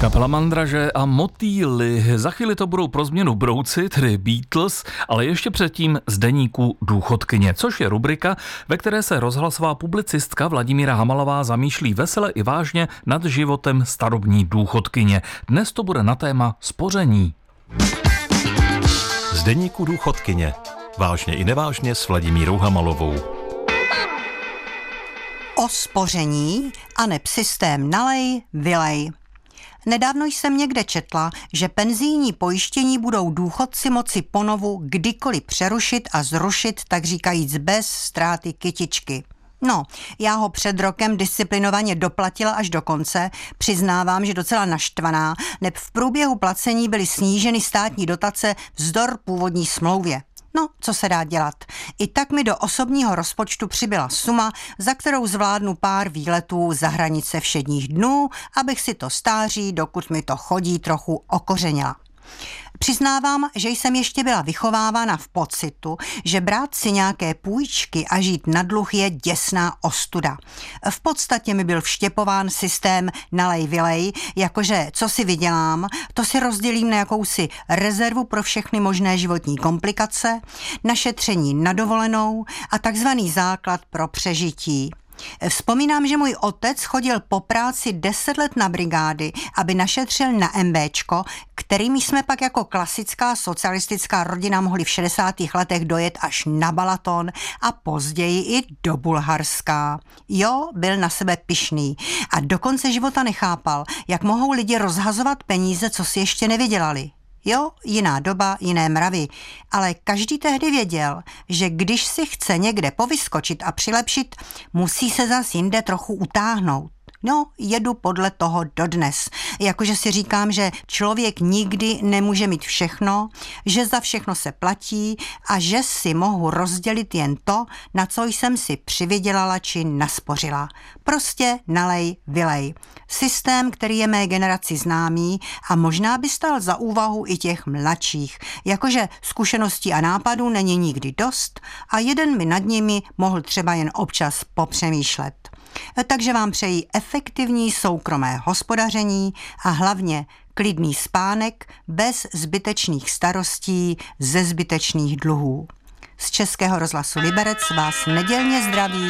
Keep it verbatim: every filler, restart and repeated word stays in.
Kapela Mandraže a Motýly. Za chvíli to budou pro změnu brouci, tedy Beatles, ale ještě předtím z deníku Důchodkyně, což je rubrika, ve které se rozhlasová publicistka Vladimíra Hamalová zamýšlí vesele i vážně nad životem starobní důchodkyně. Dnes to bude na téma spoření. Z deníku Důchodkyně. Vážně i nevážně s Vladimírou Hamalovou. O spoření a neb systém nalej, vylej. Nedávno jsem někde četla, že penzijní pojištění budou důchodci moci ponovu kdykoliv přerušit a zrušit, tak říkajíc bez ztráty kytičky. No, já ho před rokem disciplinovaně doplatila až do konce, přiznávám, že docela naštvaná, neb v průběhu placení byly sníženy státní dotace vzdor původní smlouvě. No, co se dá dělat? I tak mi do osobního rozpočtu přibyla suma, za kterou zvládnu pár výletů za hranice všedních dnů, abych si to stáří, dokud mi to chodí, trochu okořenila. Přiznávám, že jsem ještě byla vychovávána v pocitu, že brát si nějaké půjčky a žít na dluh je děsná ostuda. V podstatě mi byl vštěpován systém nalej vylej, jakože co si vydělám, to si rozdělím na jakousi rezervu pro všechny možné životní komplikace, našetření na dovolenou a takzvaný základ pro přežití. Vzpomínám, že můj otec chodil po práci deset let na brigády, aby našetřil na MBčko, kterými jsme pak jako klasická socialistická rodina mohli v šedesátých letech dojet až na Balaton a později i do Bulharska. Jo, byl na sebe pyšný a do konce života nechápal, jak mohou lidi rozhazovat peníze, co si ještě nevydělali. Jo, jiná doba, jiné mravy, ale každý tehdy věděl, že když si chce někde povyskočit a přilepšit, musí se zas jinde trochu utáhnout. No, jedu podle toho dodnes. Jakože si říkám, že člověk nikdy nemůže mít všechno, že za všechno se platí a že si mohu rozdělit jen to, na co jsem si přivydělala či naspořila. Prostě nalej, vylej. Systém, který je mé generaci známý a možná by stál za úvahu i těch mladších. Jakože zkušeností a nápadů není nikdy dost a jeden mi nad nimi mohl třeba jen občas popřemýšlet. Takže vám přeji efektivní soukromé hospodaření a hlavně klidný spánek bez zbytečných starostí ze zbytečných dluhů. Z Českého rozhlasu Liberec vás nedělně zdraví